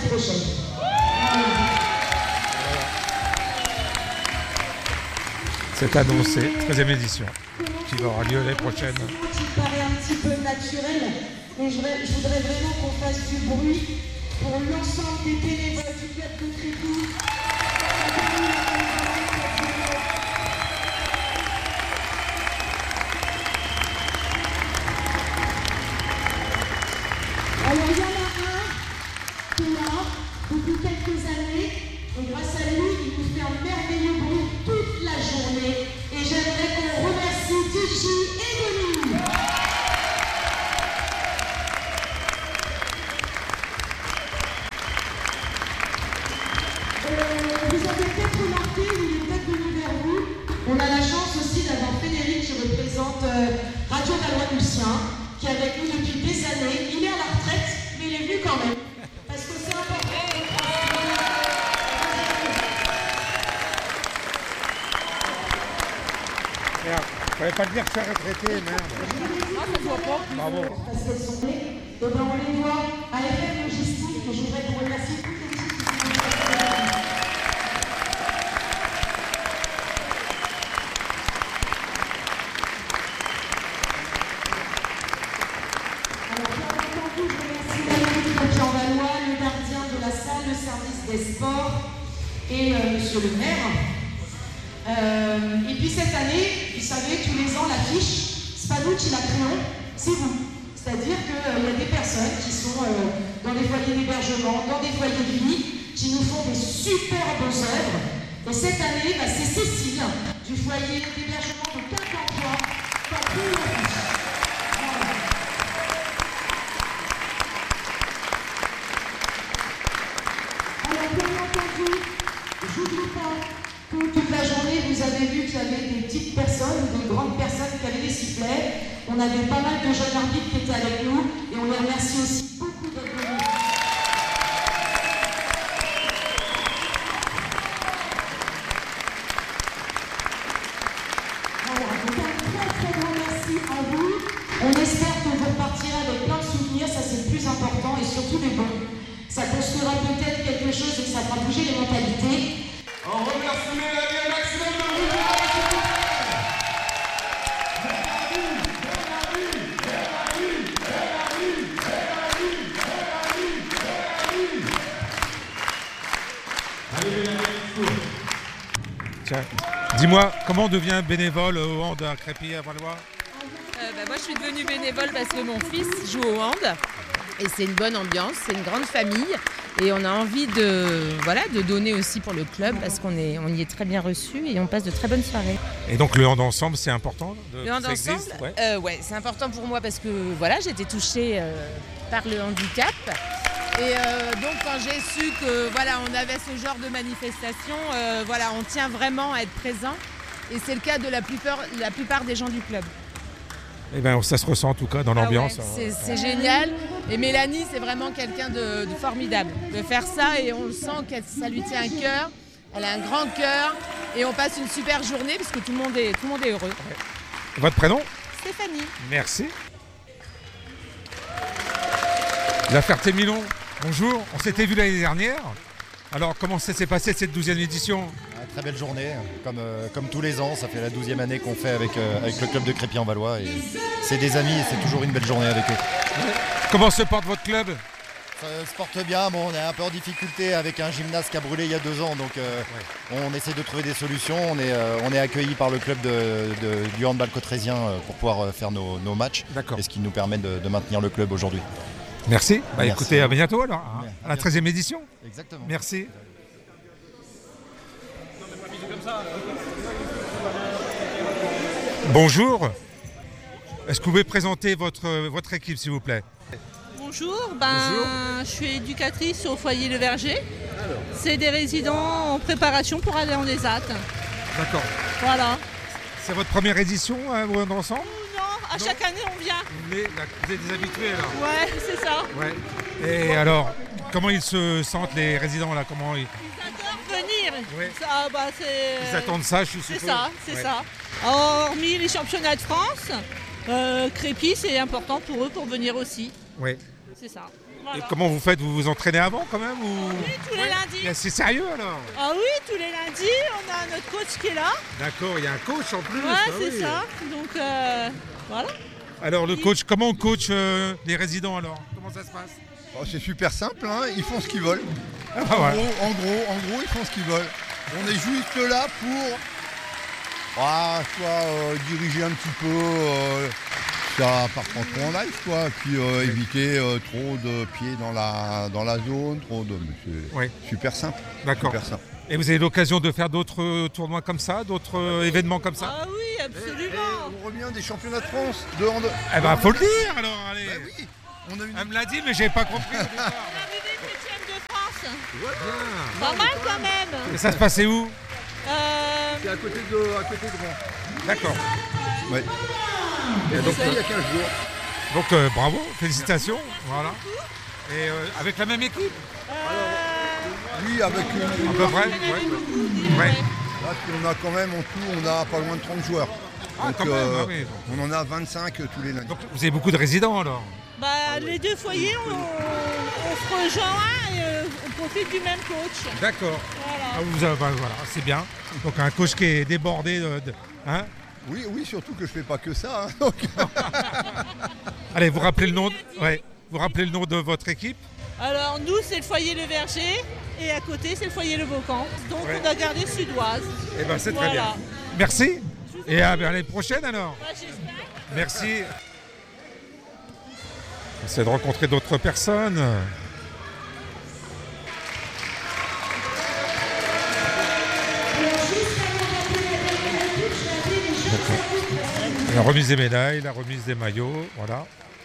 prochaine. C'est annoncé, 13e édition, qui va avoir lieu l'année prochaine. Qui paraît un petit peu naturel, mais je voudrais vraiment qu'on fasse du bruit pour l'ensemble des bénévoles du club de Crépy. Alors il y en a un qui est là depuis quelques années, et grâce à lui, il nous fait un merveilleux bruit toute la journée. Et j'aimerais qu'on remercie Tichy et Denis. Vous avez peut-être remarqué, il est peut-être venu vers vous. On a la chance aussi d'avoir Frédéric qui représente Radio Valois-Lucien, qui est avec nous depuis des années. Il est à la retraite, mais il est venu quand même. Parce que c'est important. Merde, fallait pas le dire que c'est retraité, merde. Ah, ça se voit pas. Bravo. Parce qu'elles sont nées. Et ben on les doit à FM Logistique, que je voudrais vous remercier toutes les équipes qui sont venues. Alors, bien entendu, je remercie la mairie de Crépy-en-Valois, le gardien de la salle, le service des sports et monsieur le maire. Et puis cette année, vous savez, tous les ans, l'affiche, c'est pas nous qui la créons, c'est vous. C'est-à-dire qu'il y a des personnes qui sont dans des foyers d'hébergement, dans des foyers de vie, qui nous font des superbes œuvres. Et cette année, c'est Cécile, du foyer d'hébergement de Quincampoix, qui a créé l'affiche. Voilà. Alors, bien entendu, j'oublie pas que toute la journée, vous avez vu qu'il y avait des petites personnes, des grandes personnes qui avaient des sifflets. On avait pas mal de jeunes arbitres qui étaient avec nous et on les remercie aussi beaucoup d'être venus. Voilà, donc un très grand merci à vous. On espère que vous repartirez avec plein de souvenirs, ça c'est le plus important et surtout des bons. Ça construira peut-être quelque chose et que ça fera bouger les mentalités. On remercie Mélanie un maximum de bruit. Tiens, dis-moi, comment on devient bénévole au hand à Crépy-en-Valois? Moi je suis devenue bénévole parce que mon fils joue au hand et c'est une bonne ambiance, c'est une grande famille et on a envie de donner aussi pour le club parce qu'on y est très bien reçu et on passe de très bonnes soirées. Et donc le hand ensemble, c'est important Le hand ça ensemble, existe, ouais. ouais, c'est important pour moi parce que j'ai été touchée par le handicap. Et donc quand j'ai su que on avait ce genre de manifestation, on tient vraiment à être présent et c'est le cas de la plupart des gens du club. Eh bien, ça se ressent en tout cas dans l'ambiance. C'est génial et Mélanie c'est vraiment quelqu'un de formidable de faire ça et on le sent que ça lui tient à cœur, elle a un grand cœur et on passe une super journée parce que tout le monde est heureux. Ouais. Votre prénom? Stéphanie. Merci. La Ferté-Milon, bonjour, on s'était vu l'année dernière. Alors comment ça s'est passé cette 12e édition? Très belle journée, comme tous les ans, ça fait la 12e année qu'on fait avec le club de Crépy-en-Valois et c'est des amis et c'est toujours une belle journée avec eux. Comment se porte votre club? Ça se porte bien, on est un peu en difficulté avec un gymnase qui a brûlé il y a 2 ans, donc on essaie de trouver des solutions. On est accueillis par le club du handball cottrésien pour pouvoir faire nos matchs, et ce qui nous permet de maintenir le club aujourd'hui. Merci. Merci. Écoutez, à bientôt alors, à la 13e édition. Exactement. Merci. Bonjour. Est-ce que vous pouvez présenter votre équipe, s'il vous plaît? Bonjour, je suis éducatrice au foyer Le Verger. C'est des résidents en préparation pour aller en ESAT. D'accord. Voilà. C'est votre première édition au ensemble? Non, chaque année on vient. Vous êtes des habitués là? Ouais, c'est ça. Ouais. Et alors, comment ils se sentent les résidents là? Comment ils adorent venir. Ouais. Ça, ils attendent ça, je suppose. C'est ça. Hormis les championnats de France, Crépy c'est important pour eux pour venir aussi. Oui. C'est ça. Voilà. Et comment vous faites? Vous vous entraînez avant quand même ou... Oui, tous les lundis. C'est sérieux alors? Ah oui, tous les lundis, on a notre coach qui est là. D'accord, il y a un coach en plus. Ouais, ah c'est oui. ça. Donc voilà. Alors le coach, comment on coach les résidents alors? Comment ça se passe? Oh, c'est super simple, hein, ils font ce qu'ils veulent. Ah, bah, voilà. En gros, ils font ce qu'ils veulent. On est juste là pour soit diriger un petit peu ça par contre en live, quoi, puis éviter trop de pieds dans la zone, mais c'est super simple. D'accord. Super simple. Et vous avez l'occasion de faire d'autres tournois comme ça, d'autres événements comme ça? Ah oui, absolument. On revient des championnats de France de hand. Eh ben faut le dire alors, allez. Bah oui, on a une... Elle me l'a dit mais j'avais pas compris au départ. On est arrivé 7e de France. Bien. Pas mal quand même. Et ça se passait où? C'est à côté de Rouen. D'accord. Ouais. Donc, il y a 15 jours. Donc bravo, félicitations. Voilà. Et avec la même équipe? Oui, avec À peu près. Ouais. Là, on a quand même en tout, on a pas loin de 30 joueurs. Ah, Donc, quand même, ah oui. on en a 25 tous les lundis. Donc vous avez beaucoup de résidents alors? Bah, les deux foyers, on se rejoint et on profite du même coach. D'accord. Voilà. Ah, voilà, c'est bien. Donc un coach qui est débordé hein? Oui, surtout que je fais pas que ça. Hein, donc... Allez, vous rappelez le nom vous rappelez le nom de votre équipe? Alors nous, c'est le foyer Le Verger et à côté, c'est le foyer Le Vaucan. Donc Ouais. on a gardé Sudoise. Eh ben c'est Voilà. très bien. Merci. Et à l'année prochaine alors. Bah, j'espère. Merci. On essaie de rencontrer d'autres personnes. La remise des médailles, la remise des maillots, voilà.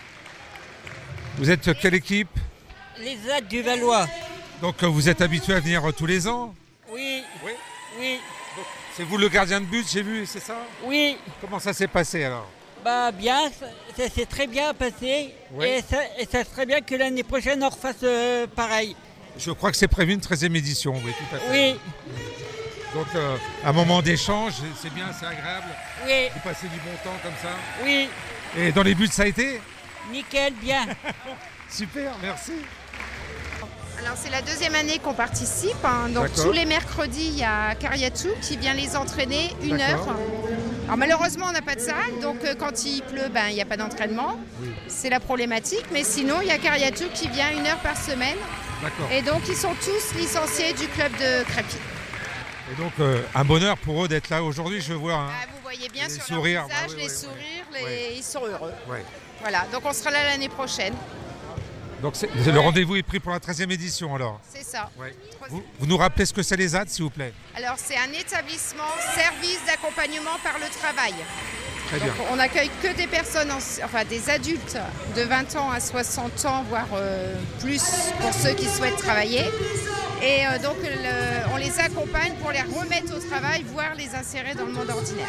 Vous êtes quelle équipe? Les ZAD du Valois. Donc vous êtes habitué à venir tous les ans? Oui, Oui. oui, C'est vous le gardien de but, j'ai vu, c'est ça? oui. Comment ça s'est passé alors? Bah bien, ça s'est très bien passé. Ouais. Et ça serait bien que l'année prochaine on refasse pareil. Je crois que c'est prévu une 13e édition, oui, tout à fait. Oui, Donc un moment d'échange, c'est bien, c'est agréable. oui, Vous passez du bon temps comme ça. oui. Et dans les buts, ça a été? Nickel, bien. Super, merci. Alors c'est la deuxième année qu'on participe, hein. Donc D'accord. tous les mercredis il y a Kariatou qui vient les entraîner 1 D'accord. heure. Alors malheureusement on n'a pas de salle, donc quand il pleut il n'y a pas d'entraînement, c'est la problématique, mais sinon il y a Kariatou qui vient 1 heure par semaine D'accord. et donc ils sont tous licenciés du club de Crépy. Et donc un bonheur pour eux d'être là aujourd'hui, je vois. Hein. Ah, vous voyez bien Les sur sourires, leur visage, bah oui, les oui, sourires, oui. ils sont heureux. Ouais. Voilà, donc on sera là l'année prochaine, Donc le rendez-vous est pris pour la 13e édition alors. c'est ça. Ouais. Vous nous rappelez ce que c'est les ZAD, s'il vous plaît? Alors c'est un établissement service d'accompagnement par le travail. Très bien. Donc, on n'accueille que des personnes, des adultes de 20 ans à 60 ans, voire plus pour ceux qui souhaitent travailler. Et donc on les accompagne pour les remettre au travail, voire les insérer dans le monde ordinaire.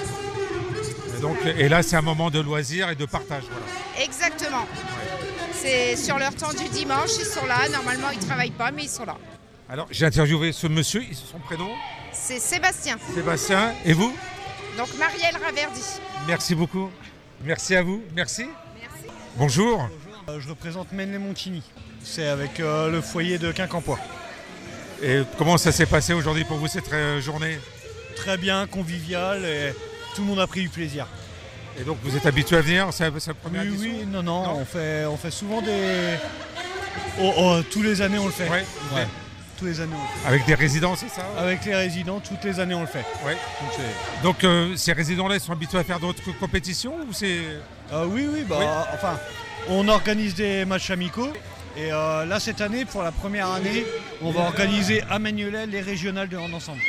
Et là, c'est un moment de loisir et de partage. Voilà. Exactement. C'est sur leur temps du dimanche, ils sont là. Normalement, ils ne travaillent pas, mais ils sont là. Alors, j'ai interviewé ce monsieur, son prénom? C'est Sébastien. Sébastien. Et vous? Donc Marielle Raverdi. Merci beaucoup. Merci à vous. Merci. Merci. Bonjour. Je représente Maine-les-Montigny. C'est avec le foyer de Quincampoix. Et comment ça s'est passé aujourd'hui pour vous cette journée? Très bien, convivial et tout le monde a pris du plaisir. Et donc vous êtes habitué à venir? C'est la première édition? Oui, non. On fait souvent des... tous les années on le fait. Ouais. Tous les années on le fait. Avec des résidents, c'est ça? Avec les résidents, toutes les années on le fait. Ouais. Donc ces résidents-là, ils sont habitués à faire d'autres compétitions ou c'est... Oui, enfin, on organise des matchs amicaux. Et là, cette année, pour la première année, on va organiser à Magnolet les régionales de hand ensemble.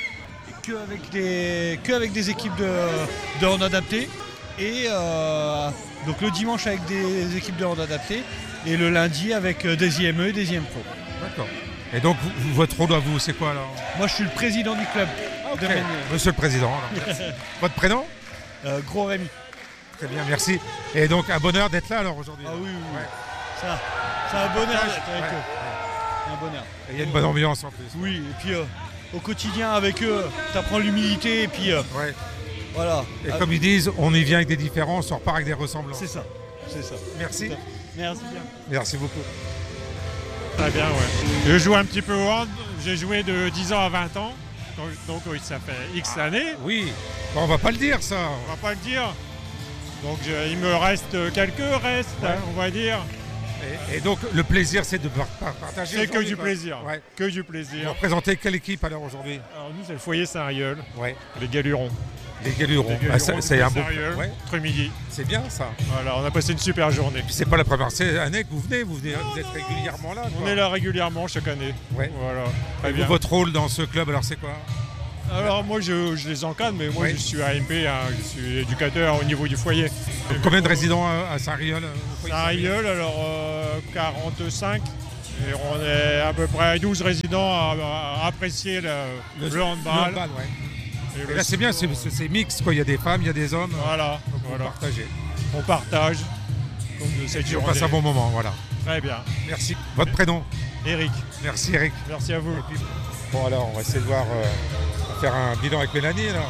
Qu'avec des équipes de hand adapté. Et donc le dimanche avec des équipes de hand adapté. Et le lundi avec des IME et des IM Pro. D'accord. Et donc votre rôle à vous, c'est quoi alors? Moi, je suis le président du club de Magnolet. Monsieur le Président. Alors, merci. Votre prénom? Gros Rémi. Très bien, merci. Et donc un bonheur d'être là alors aujourd'hui. Ah oui. Ouais. C'est un bonheur d'être avec eux. C'est un bonheur. Et il y a une bonne ambiance en plus. Oui, et puis au quotidien avec eux, tu apprends l'humilité et puis Ouais. voilà. Et comme ils disent, on y vient avec des différences, on repart avec des ressemblances. C'est ça. Merci. Merci bien. Merci beaucoup. Très bien, ouais. Je joue un petit peu au hand, j'ai joué de 10 ans à 20 ans, donc oui, ça fait X années. Oui, bon, on va pas le dire ça. On va pas le dire. Donc il me reste quelques restes, on va dire. Et donc le plaisir, c'est de partager. C'est que du plaisir. Ouais. Que du plaisir. Vous représentez quelle équipe alors aujourd'hui? Alors nous, c'est le foyer Saint-Rieul. Ouais. Les Galurons. Les Galurons. C'est un beau. Ouais. Midi. C'est bien ça. Voilà, on a passé une super journée. Et puis c'est pas la première année que vous venez. Vous êtes régulièrement là. On est là régulièrement chaque année. Ouais. Voilà. Et vous, votre rôle dans ce club, alors c'est quoi? Alors moi je les encadre, mais moi je suis AMP, je suis éducateur au niveau du foyer. Combien de résidents à Saint-Rieul? Saint-Rieul, alors 45. Et on est à peu près 12 résidents à apprécier le handball. Et là c'est bien, c'est mix, quoi. Il y a des femmes, il y a des hommes. Voilà. On partage. Comme de cette journée. On passe un bon moment, voilà. Très bien. Merci. Votre prénom? Eric. Merci Eric. Merci à vous. Bon alors on va essayer de voir, on va faire un bilan avec Mélanie là.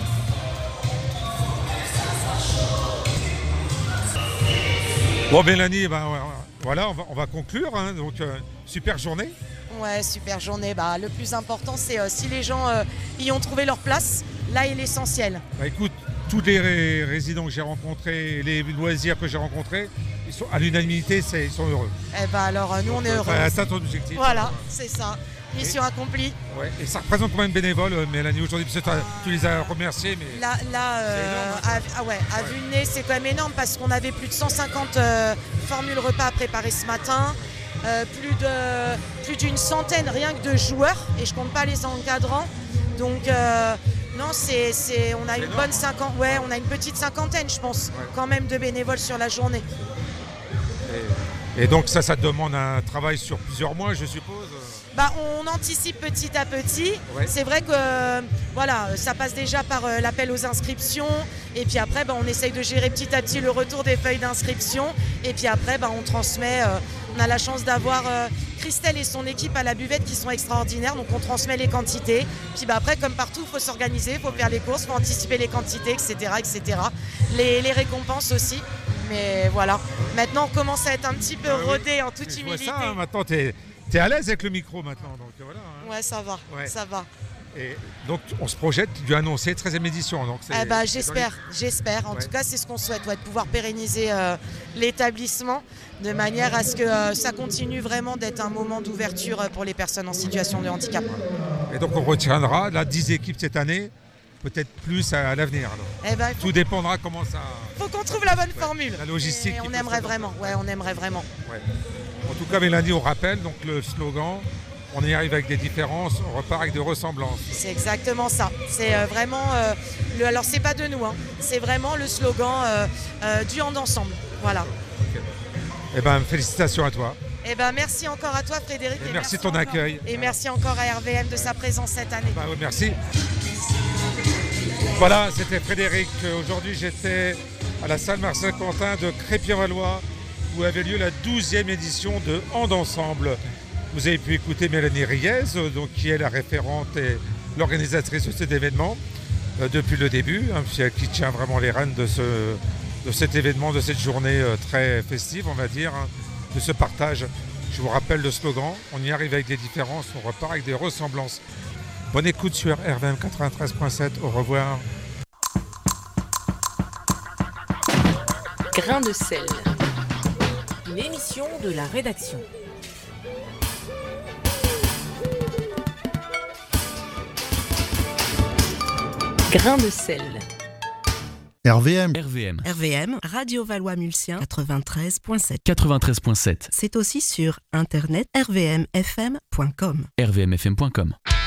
Bon Mélanie, voilà, on va conclure, hein, donc super journée. Ouais, super journée. Le plus important, c'est si les gens y ont trouvé leur place, là est l'essentiel. Écoute, tous les résidents que j'ai rencontrés, les loisirs que j'ai rencontrés, ils sont à l'unanimité, ils sont heureux. Alors nous on est heureux. Atteint ton objectif. Voilà, c'est ça. Mission accomplie. Ouais. Et ça représente combien de bénévoles, Mélanie, aujourd'hui? Parce que tu les as remerciés. Mais... Là à vue de nez, c'est quand même énorme parce qu'on avait plus de 150 formules repas à préparer ce matin. Plus d'une centaine rien que de joueurs, et je compte pas les encadrants. Donc non, on a une bonne on a une petite cinquantaine, je pense, quand même de bénévoles sur la journée. Et donc ça demande un travail sur plusieurs mois, je suppose. On anticipe petit à petit. Ouais. C'est vrai que ça passe déjà par l'appel aux inscriptions. Et puis après, on essaye de gérer petit à petit le retour des feuilles d'inscription. Et puis après, on transmet. On a la chance d'avoir Christelle et son équipe à la buvette qui sont extraordinaires. Donc on transmet les quantités. Puis après, comme partout, il faut s'organiser, il faut faire les courses, il faut anticiper les quantités, etc. etc. Les récompenses aussi. Mais voilà. Maintenant, on commence à être un petit peu rodé en toute humilité. Ça, hein, maintenant, T'es à l'aise avec le micro maintenant, donc voilà. Hein. Ouais, ça va, ça va. Et donc on se projette de annoncer 13e édition. Donc j'espère. En tout cas, c'est ce qu'on souhaite, de pouvoir pérenniser l'établissement de manière à ce que ça continue vraiment d'être un moment d'ouverture pour les personnes en situation de handicap. Et donc on retiendra 10 équipes cette année, peut-être plus à l'avenir. Tout dépendra comment ça... Faut qu'on trouve la bonne formule. La logistique. On aimerait vraiment. Ouais. En tout cas, Mélanie, on rappelle donc le slogan, on y arrive avec des différences, on repart avec des ressemblances. C'est exactement ça. C'est vraiment, alors c'est pas de nous, hein, c'est vraiment le slogan du hand ensemble. Voilà. Okay. Félicitations à toi. Merci encore à toi Frédéric. Et merci de ton accueil. Et merci encore à RVM de sa présence cette année. Merci. Voilà, c'était Frédéric. Aujourd'hui, j'étais à la salle Marcel Quentin de Crépy-en-Valois, où avait lieu la 12e édition de Hand Ensemble. Vous avez pu écouter Mélanie Riez, qui est la référente et l'organisatrice de cet événement depuis le début, qui tient vraiment les rênes de cet événement, de cette journée très festive, on va dire, de ce partage. Je vous rappelle le slogan, on y arrive avec des différences, on repart avec des ressemblances. Bonne écoute sur RVM 93.7, au revoir. Grain de sel. Une émission de la rédaction. Grain de sel. RVM. RVM, Radio Valois-Mulsien, 93.7. 93.7. C'est aussi sur internet rvmfm.com. rvmfm.com.